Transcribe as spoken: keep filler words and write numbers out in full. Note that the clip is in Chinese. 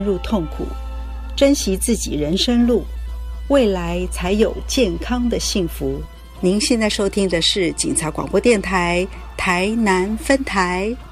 入痛苦，珍惜自己人生路，未来才有健康的幸福。您现在收听的是警察广播电台台南分台。